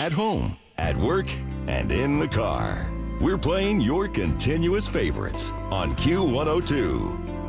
at home, at work, and in the car. We're playing your continuous favorites on Q102.